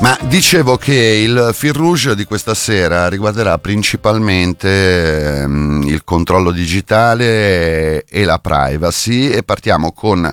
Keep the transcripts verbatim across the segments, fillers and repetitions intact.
Ma dicevo che il fil rouge di questa sera riguarderà principalmente ehm, il controllo digitale e la privacy, e partiamo con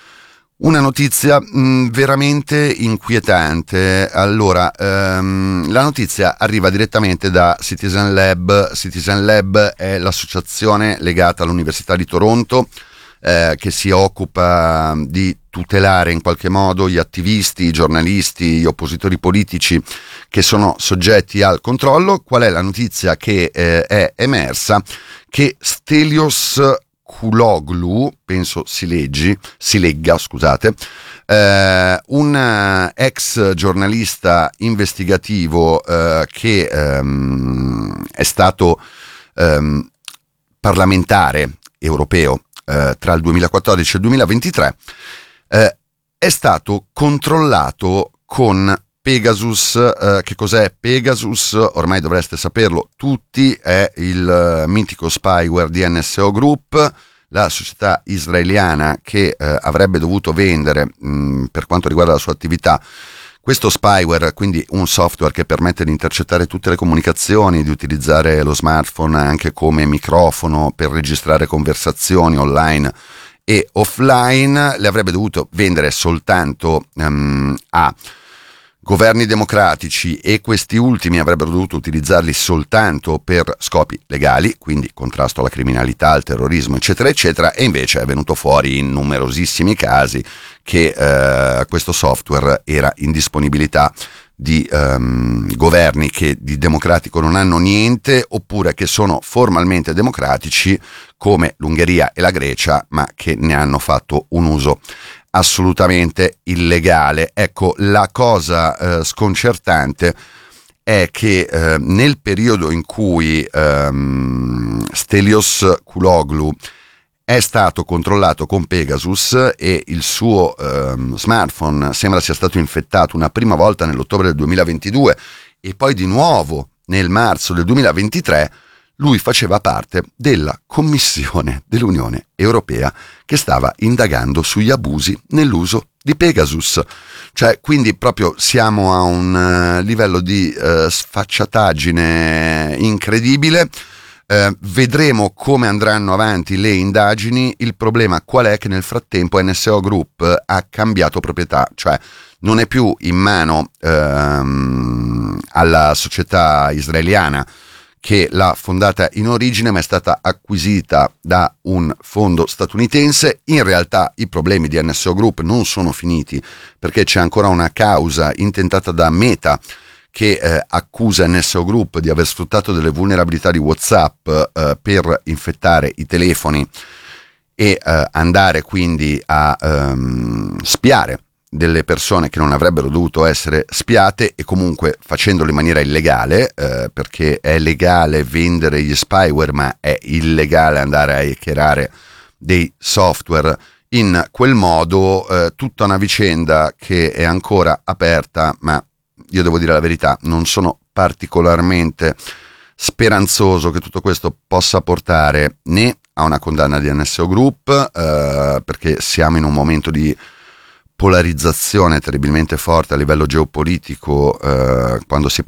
una notizia mh, veramente inquietante. Allora, ehm, la notizia arriva direttamente da Citizen Lab. Citizen Lab è l'associazione legata all'Università di Toronto, Eh, che si occupa di tutelare in qualche modo gli attivisti, i giornalisti, gli oppositori politici che sono soggetti al controllo. Qual è la notizia che eh, è emersa? Che Stelios Kouloglou, penso si leggi, si legga, scusate, eh, un ex giornalista investigativo eh, che ehm, è stato ehm, parlamentare europeo Eh, tra il duemilaquattordici e il duemilaventitré, eh, è stato controllato con Pegasus. Eh, che cos'è Pegasus? Ormai dovreste saperlo tutti, è il uh, mitico spyware di N S O Group, la società israeliana che eh, avrebbe dovuto vendere, mh, per quanto riguarda la sua attività, questo spyware, quindi un software che permette di intercettare tutte le comunicazioni, di utilizzare lo smartphone anche come microfono per registrare conversazioni online e offline. Le avrebbe dovuto vendere soltanto um, a governi democratici, e questi ultimi avrebbero dovuto utilizzarli soltanto per scopi legali, quindi contrasto alla criminalità, al terrorismo, eccetera eccetera, e invece è venuto fuori in numerosissimi casi che eh, questo software era in disponibilità di um, governi che di democratico non hanno niente, oppure che sono formalmente democratici come l'Ungheria e la Grecia, ma che ne hanno fatto un uso assolutamente illegale. Ecco, la cosa eh, sconcertante è che eh, nel periodo in cui ehm, Stelios Kouloglou è stato controllato con Pegasus e il suo ehm, smartphone sembra sia stato infettato una prima volta nell'ottobre del duemilaventidue e poi di nuovo nel marzo del duemilaventitré, lui faceva parte della Commissione dell'Unione Europea che stava indagando sugli abusi nell'uso di Pegasus. Cioè, quindi proprio siamo a un uh, livello di uh, sfacciataggine incredibile. Uh, vedremo come andranno avanti le indagini. Il problema qual è? Che nel frattempo N S O Group ha cambiato proprietà, cioè non è più in mano uh, alla società israeliana che l'ha fondata in origine, ma è stata acquisita da un fondo statunitense. In realtà i problemi di N S O Group non sono finiti, perché c'è ancora una causa intentata da Meta che eh, accusa N S O Group di aver sfruttato delle vulnerabilità di WhatsApp eh, per infettare i telefoni e eh, andare quindi a ehm, spiare delle persone che non avrebbero dovuto essere spiate, e comunque facendolo in maniera illegale, eh, perché è legale vendere gli spyware, ma è illegale andare a hackerare dei software in quel modo. Eh, tutta una vicenda che è ancora aperta, ma io devo dire la verità, non sono particolarmente speranzoso che tutto questo possa portare né a una condanna di N S O Group, eh, perché siamo in un momento di polarizzazione terribilmente forte a livello geopolitico, eh, quando si